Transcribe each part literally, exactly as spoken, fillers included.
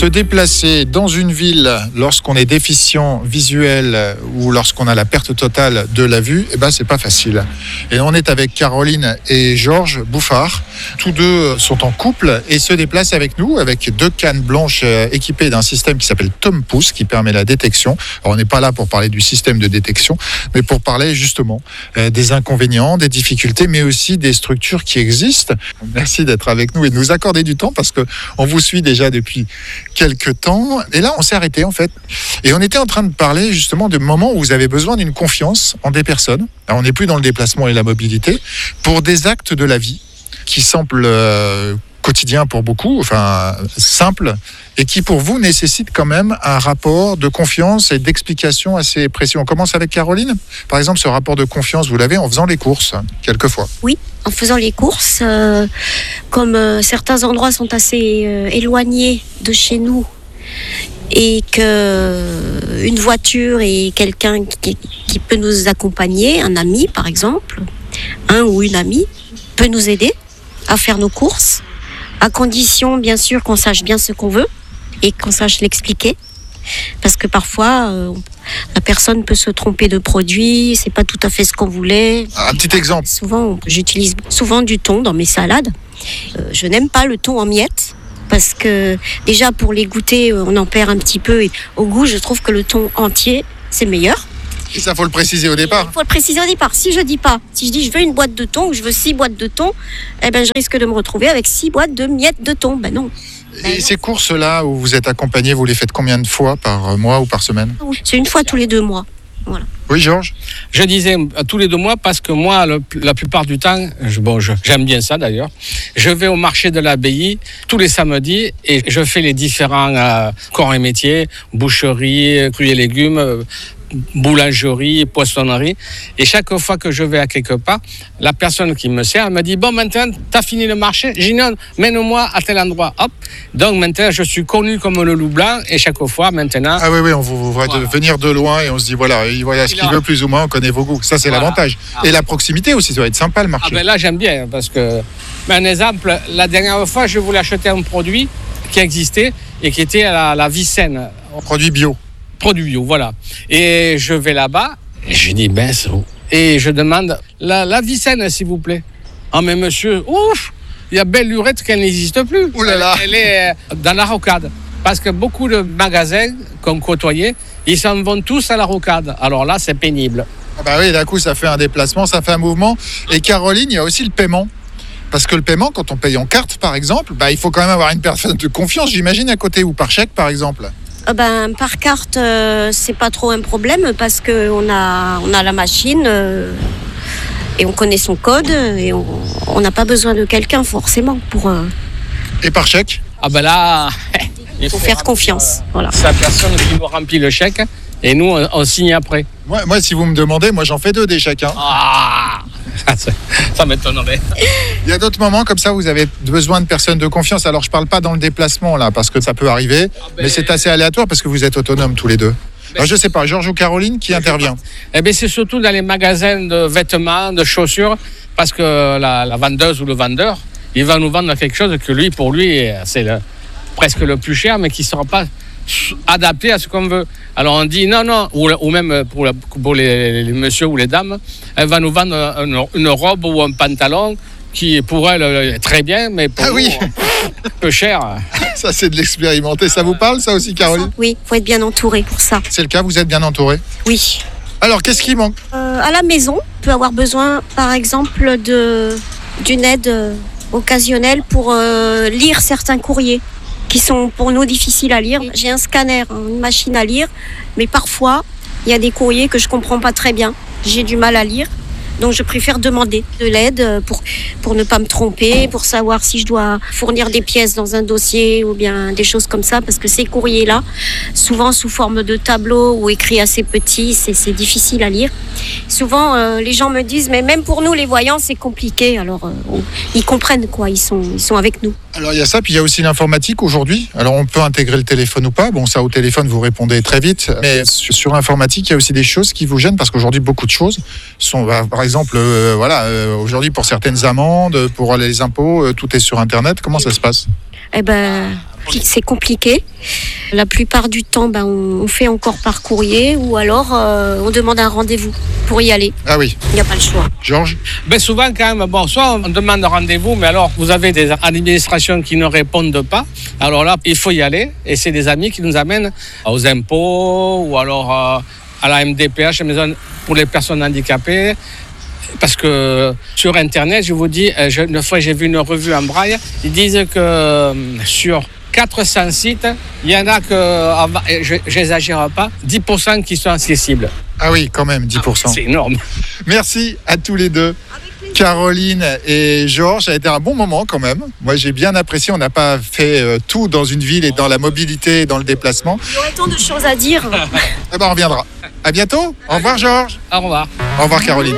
Se déplacer dans une ville lorsqu'on est déficient visuel ou lorsqu'on a la perte totale de la vue, eh ben, c'est pas facile. Et on est avec Caroline et Georges Bouffard. Tous deux sont en couple et se déplacent avec nous avec deux cannes blanches équipées d'un système qui s'appelle TomPouce qui permet la détection. Alors, on n'est pas là pour parler du système de détection, mais pour parler justement euh, des inconvénients, des difficultés, mais aussi des structures qui existent. Merci d'être avec nous et de nous accorder du temps parce qu'on vous suit déjà depuis quelques temps. Et là, on s'est arrêté en fait. Et on était en train de parler justement de moments où vous avez besoin d'une confiance en des personnes. Alors, on n'est plus dans le déplacement et la mobilité pour des actes de la vie qui semblent euh, quotidiens pour beaucoup, enfin simples, et qui pour vous nécessitent quand même un rapport de confiance et d'explication assez précis. On commence avec Caroline. Par exemple, ce rapport de confiance, vous l'avez en faisant les courses, quelquefois. Oui, en faisant les courses, euh, comme euh, certains endroits sont assez euh, éloignés de chez nous et que une voiture et quelqu'un qui, qui peut nous accompagner, un ami par exemple, un ou une amie, peut nous aider à faire nos courses, à condition bien sûr qu'on sache bien ce qu'on veut et qu'on sache l'expliquer, parce que parfois euh, la personne peut se tromper de produit, c'est pas tout à fait ce qu'on voulait. Un petit exemple. Souvent, j'utilise souvent du thon dans mes salades. Euh, je n'aime pas le thon en miettes parce que déjà pour les goûter, on en perd un petit peu et au goût, je trouve que le thon entier c'est meilleur. Et ça, faut le préciser au départ. Il faut le préciser au départ. Si je dis pas, si je dis je veux une boîte de thon ou je veux six boîtes de thon, eh ben je risque de me retrouver avec six boîtes de miettes de thon. Ben non. Ben Et non. ces courses-là où vous êtes accompagné, vous les faites combien de fois par mois ou par semaine ? C'est une fois tous les deux mois. Voilà. Oui, Georges ? Je disais euh, tous les deux mois parce que moi, le, la plupart du temps, je, bon, je, j'aime bien ça d'ailleurs, je vais au marché de l'abbaye tous les samedis et je fais les différents euh, corps et métiers, boucherie, fruits et légumes, euh, boulangerie, poissonnerie. Et chaque fois que je vais à quelque part, la personne qui me sert me dit « Bon, maintenant, tu as fini le marché, j'ai non, mène-moi à tel endroit. » Hop. Donc maintenant, je suis connu comme le loup blanc et chaque fois, maintenant... Ah oui, oui, on vous voit voilà. de venir de loin et on se dit, voilà, il voilà ce qu'il veut plus ou moins, on connaît vos goûts. Ça, c'est voilà. l'avantage. Ah. Et la proximité aussi, ça va être sympa le marché. Ah ben là, j'aime bien parce que... Mais un exemple, la dernière fois, je voulais acheter un produit qui existait et qui était la, la Vicenne. Produit bio. Produit bio, voilà. Et je vais là-bas, et je dis, ben, et je demande, la, la Vicenne, s'il vous plaît. Ah, mais monsieur, ouf, il y a belle lurette qu'elle n'existe plus. Ouh là là. Elle, elle est dans la rocade. Parce que beaucoup de magasins qu'on côtoyait, ils s'en vont tous à la rocade. Alors là, c'est pénible. Ah bah oui, d'un coup, ça fait un déplacement, ça fait un mouvement. Et Caroline, il y a aussi le paiement. Parce que le paiement, quand on paye en carte, par exemple, bah, il faut quand même avoir une personne de confiance, j'imagine, à côté, ou par chèque, par exemple. Euh ben, par carte, euh, c'est pas trop un problème parce qu'on a, on a la machine euh, et on connaît son code et on n'a pas besoin de quelqu'un forcément pour... Euh... Et par chèque ? Ah ben là... Il faut faire confiance. Voilà. C'est la personne qui nous remplit le chèque et nous, on, on signe après. Moi, moi, si vous me demandez, moi, j'en fais deux des chèques. Hein. Ah, ça, ça m'étonnerait. Il y a d'autres moments comme ça où vous avez besoin de personnes de confiance. Alors, je ne parle pas dans le déplacement, là, parce que ça peut arriver, ah ben... mais c'est assez aléatoire parce que vous êtes autonomes tous les deux. Ben... Alors, je ne sais pas, Georges ou Caroline, qui intervient ? Eh bien, c'est surtout dans les magasins de vêtements, de chaussures, parce que la, la vendeuse ou le vendeur, il va nous vendre quelque chose que lui, pour lui, c'est le, presque le plus cher, mais qui ne sera pas adapté à ce qu'on veut. Alors on dit non, non, ou, ou même pour, la, pour les, les messieurs ou les dames, elle va nous vendre une, une robe ou un pantalon qui pour elle est très bien, mais pour ah nous, oui. un peu cher. Ça, c'est de l'expérimenter. Ça vous parle, ça aussi, Caroline ? Oui, il faut être bien entouré pour ça. C'est le cas, vous êtes bien entouré ? Oui. Alors, qu'est-ce qui manque ? euh, À la maison, on peut avoir besoin, par exemple, de, d'une aide occasionnelle pour euh, lire certains courriers qui sont pour nous difficiles à lire. J'ai un scanner, une machine à lire, mais parfois, il y a des courriers que je ne comprends pas très bien. J'ai du mal à lire, donc je préfère demander de l'aide pour, pour ne pas me tromper, pour savoir si je dois fournir des pièces dans un dossier ou bien des choses comme ça, parce que ces courriers-là, souvent sous forme de tableau ou écrits assez petits, c'est, c'est difficile à lire. Souvent, euh, les gens me disent, mais même pour nous, les voyants, c'est compliqué. Alors, euh, on, ils comprennent, quoi, ils sont, ils sont avec nous. Alors, il y a ça, puis il y a aussi l'informatique aujourd'hui. Alors, on peut intégrer le téléphone ou pas. Bon, ça, au téléphone, vous répondez très vite. Mais sur l'informatique, il y a aussi des choses qui vous gênent, parce qu'aujourd'hui, beaucoup de choses sont, bah, par exemple, euh, voilà, euh, aujourd'hui, pour certaines amendes, pour les impôts, euh, tout est sur Internet. Comment ça se passe ? Eh ben, c'est compliqué. La plupart du temps, ben, on fait encore par courrier ou alors euh, on demande un rendez-vous pour y aller. Ah oui. Il n'y a pas le choix. Georges ? Ben souvent quand même, bon, soit on demande rendez-vous, mais alors vous avez des administrations qui ne répondent pas. Alors là, il faut y aller et c'est des amis qui nous amènent aux impôts ou alors euh, à la M D P H, maison pour les personnes handicapées. Parce que sur Internet, je vous dis, je, une fois j'ai vu une revue en braille, ils disent que sur quatre cents sites, il y en a que, je n'exagère pas, dix pour cent qui sont accessibles. Ah oui, quand même, dix pour cent. Ah, c'est énorme. Merci à tous les deux. Caroline et Georges, ça a été un bon moment quand même. Moi, j'ai bien apprécié. On n'a pas fait euh, tout dans une ville et dans la mobilité et dans le déplacement. Il y aurait tant de choses à dire. Eh ben, on reviendra. À bientôt. Au revoir, Georges. Au revoir. Au revoir, Caroline.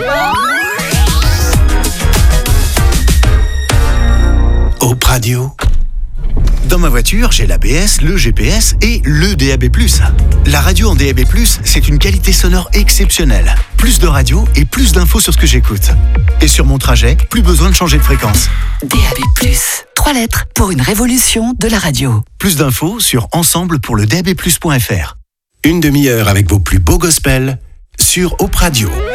Op Radio. Dans ma voiture, j'ai l'A B S, le G P S et le D A B plus. La radio en D A B plus, c'est une qualité sonore exceptionnelle. Plus de radio et plus d'infos sur ce que j'écoute. Et sur mon trajet, plus besoin de changer de fréquence. D A B plus, trois lettres pour une révolution de la radio. Plus d'infos sur ensemble pour le D A B plus point F R. Une demi-heure avec vos plus beaux gospels sur Op Radio.